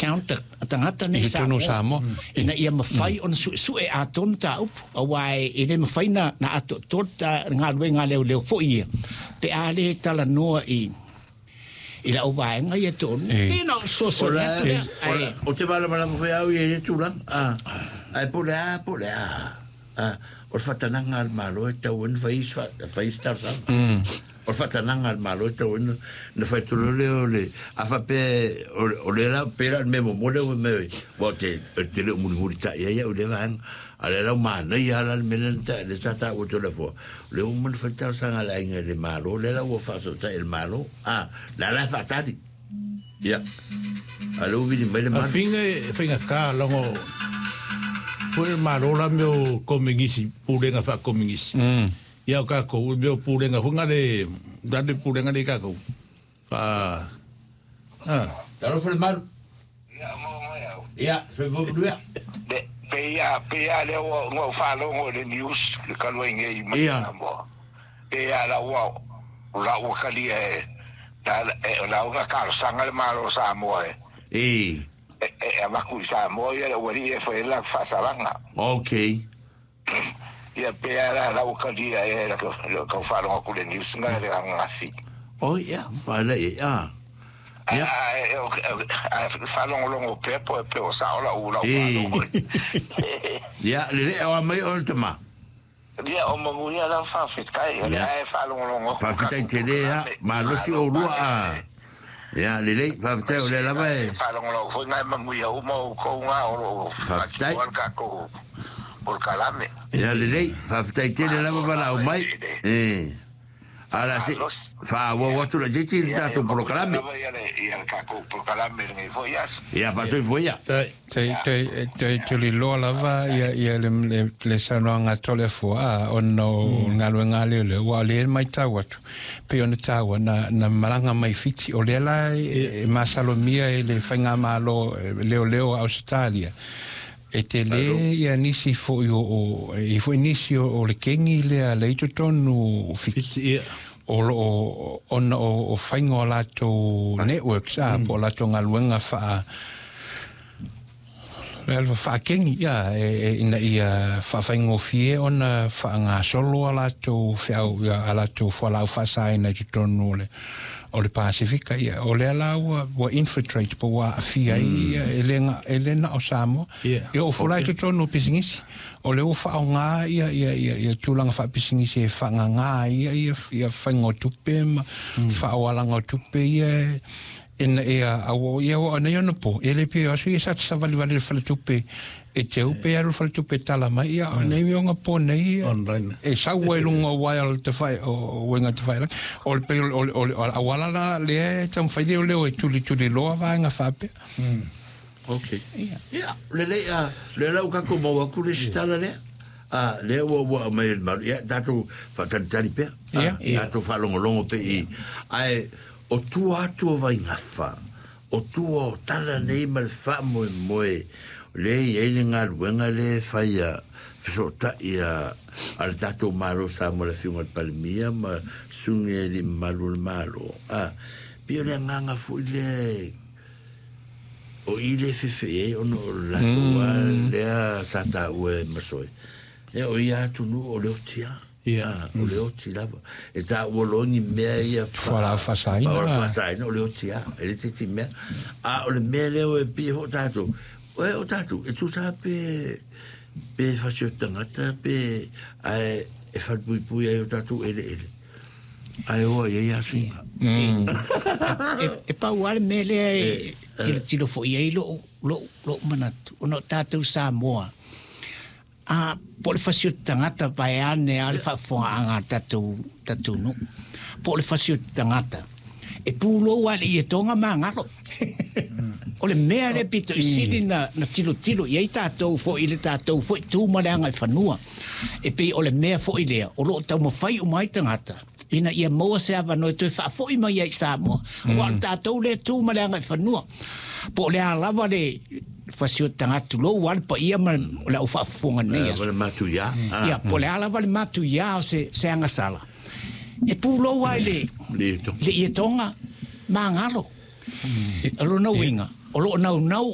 encounter tangata nei Samoa ina ia mafai on su e aton ta up awai ina mafai na ato torta nga leo fo ia te ale tala noa ila o vai nga ia ton ina so o te bala mala foi au e tula ai pola o fatananga al malo e tau en fai star sa o fatananga al malo e tau en na fai tulu le afa pe o le la pera al memo mole o me o te le murita ia o le van ale la umana ia la menenta le tata o te le fo le un fatar sa ala inga le malo le la o fa so ta el malo la fatali ia alo vi di mele man finga ka longo foi malo la meu comingisi pulenga fa comingisi ia ka ko meu pulenga funga le dale pulenga le ka ko taro foi mal ia foi bo dua Pea le o falo o le news le kaloinga I mo. Pea la o kalia la o ka sanga le malo sa mo maku sa mo ia o ri foi la fasalanga. Okay. Ia pea la o kalia la ko falo o le news nga le ngafi. Oh ia, vale ia. Falong longo pepo o sa ola ula ya le o mai o tama ya o maguia la fa fitai ya falong longo fa fitai tele ya ma lo si o lua ya le fa fitai o le la vai falong longo foi ngai maguia o mo ko nga o fa fitai ko por calame ya le fa fitai tele la va o mai Ahora sí, fa tu la gente está tu proclame. Ya pasó y fue ya. Te lo lava ya le sananga tole fo ono ngalo le wa le mai tawatu. Pe ona tawa na malanga mai fiti o le la masalomia le fanga malo leo Australia. E te le ia nisi fo i fo inisio o le kengi le a le ito tonu fiti o whaingo lato networks po lato ngaluenga wha kengi ina ia whaingo fie ona wha ngā solo lato whiau lato whalau whasa ina ito tonu o le Pasifika ia o le ala wa infiltrate po wa afia ia elena o Samoa ia o fulai to tonu pisingisi o le o fa nga ia tulanga fa pisingisi e fa nga ia fango tupe fa wala nga tupe ia in ia o ia o na no po ele pe o si sa vali fa tupe e te upe aru fa tupe tala mai ia nei nga po nei e sa welunga wild te fai o wenga te fai o le pe o awala la le tam fai le o tuli lo va nga fa pe okay ia le la ka ko mo ku le stala le le o mai mal ia dato fa tali pe dato fa longo pe ai o tu vai nga fa o tu tala nei mal fa mo le ele ngaluenga le faia fesota ia al tato malo sa mo le fiunga palmia ma sunge li malo pio le nganga fu le o ile fefe ono la tua le sata ue masoi le o ia tu nu o le tia o le tia e ta woloni mea ia fa fasaina o le tia ele titi mea o le mele o pio tato o tatu e tu sa pe fasio tangata pe ai e fa pui ai o tatu ele ai o ia assim e pa wale mele tilo fo ia lo manatu ono tatu Samoa po le fasio tangata vai ane al fa fo anga tatu no po le fasio tangata e pulo wale e tonga mangalo o le mea le pito I sili na tilo i ei tātou fo I le tātou fo I tūmareanga I whanua e pe o le mea fo I lea o lo tau mawhai o mai tangata ina ia moa se awa no e tui wha fo I mai ei Samoa o al tātou le tūmareanga I whanua po le alawa le whasio tangatu lo wale pa ia ma le au whaafonga nei le matu ia po le alawa le matu ia o se angasala e pulo wai le ia tonga ma ngalo alo na winga o lo nau